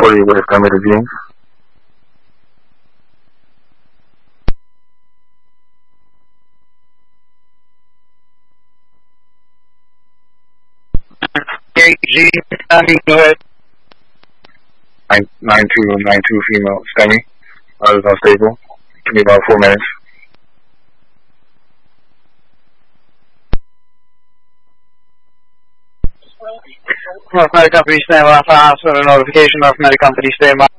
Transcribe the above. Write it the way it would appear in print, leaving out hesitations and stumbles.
What are you with? Family Jeans? G, go ahead. 9292 female, STEMI. Is unstable. Give me about 4 minutes. North Med Company, stand by for hospital notification. North Med Company, stand by.